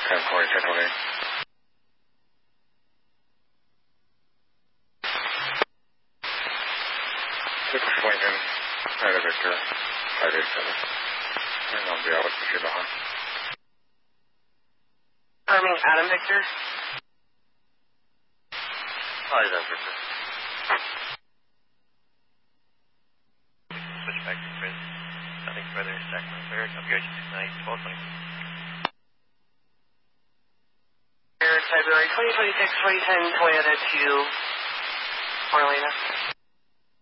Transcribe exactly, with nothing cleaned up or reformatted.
ten forty, ten twenty. six Lincoln, United Victor, five eight seven. And I'll be out with you behind. Arming Adam Victor. Hi, Adam Victor. Switch back to Chris. Nothing further. Sacramento clear. Up here, six nine, twelve twenty. February twenty twenty-six, twenty ten, Toyota to Orlando.